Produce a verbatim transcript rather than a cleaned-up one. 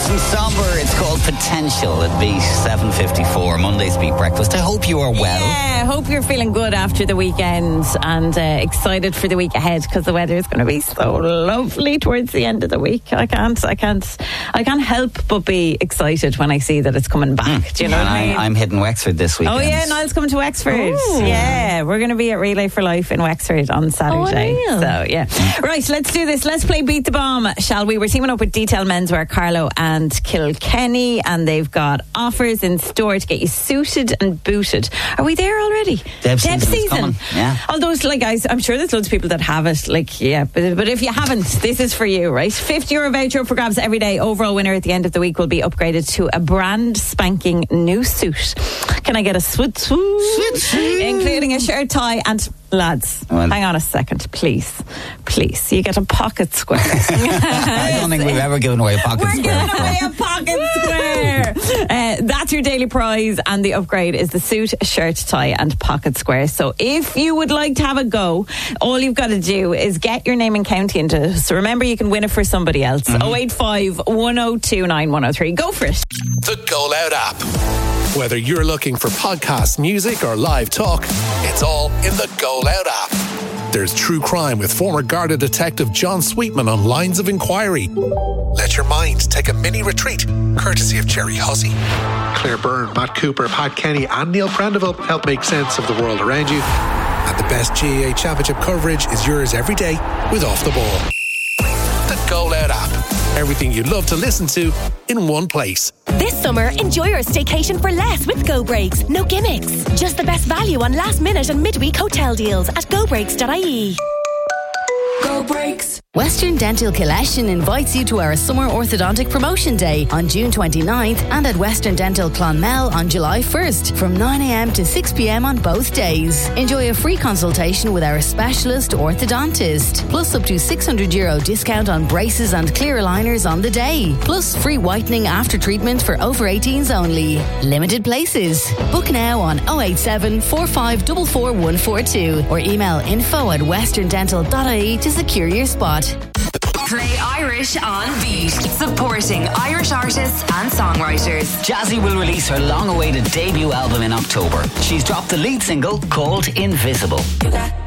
nice and somber. It's called Potential at Beat seven fifty-four, Monday's Beat Breakfast. I hope you are well. Yeah, I hope you're feeling good after the weekend and uh, excited for the week ahead, because the weather is going to be so lovely towards the end of the week. I can't, I can't, I can't help but be excited when I see that it's coming back. Mm. Do you know and what I mean? I, I'm hitting Wexford this weekend. Oh yeah, Niall's coming to Wexford. Ooh. Yeah, we're going to be at Relay for Life in Wexford on Saturday. Oh, so yeah, right. Let's do this. Let's play Beat the Bomb, shall we? We're teaming up with Detail Menswear, Carlo and Kilkenny, and they've got offers in store to get you suited and booted. Are we there already? Deb, Deb season. Yeah. Although, like, guys, I'm sure there's loads of people that have it. Like, yeah, but but if you haven't, this is for you, right? fifty euro voucher for grabs every day. Overall winner at the end of the week will be upgraded to a brand spanking new suit. Can I get a swoot swoot? Including a shirt, tie, and lads, well, hang on a second, please, please. You get a pocket square. I don't think we've ever given away a pocket We're square. We're giving away a pocket square. Uh, that's your daily prize, and the upgrade is the suit, shirt, tie, and pocket square. So if you would like to have a go, all you've got to do is get your name and county into it. So remember, you can win it for somebody else. Mm-hmm. oh eight five, one oh two nine, one oh three. Go for it. The Go Loud app. Whether you're looking for podcast, music, or live talk, it's all in the Go Loud app. There's true crime with former Garda detective John Sweetman on Lines of Inquiry. Let your mind take a mini retreat, courtesy of Jerry Hussey. Claire Byrne, Matt Cooper, Pat Kenny, and Neil Prendeville help make sense of the world around you. And the best G A A Championship coverage is yours every day with Off the Ball. The Go Loud app. Everything you'd love to listen to in one place. This summer, enjoy your staycation for less with Go Breaks. No gimmicks. Just the best value on last minute and midweek hotel deals at go breaks dot I E. Go Breaks. Western Dental Collection invites you to our Summer Orthodontic Promotion Day on June twenty-ninth and at Western Dental Clonmel on July first from nine a.m. to six p.m. on both days. Enjoy a free consultation with our specialist orthodontist, plus up to six hundred euro discount on braces and clear aligners on the day, plus free whitening after treatment for over eighteens only. Limited places. Book now on oh eight seven, four five four four, one four two or email info at western dental dot I E to secure your spot. Play Irish on Beat, supporting Irish artists and songwriters. Jazzy will release her long-awaited debut album in October. She's dropped the lead single called Invisible. You got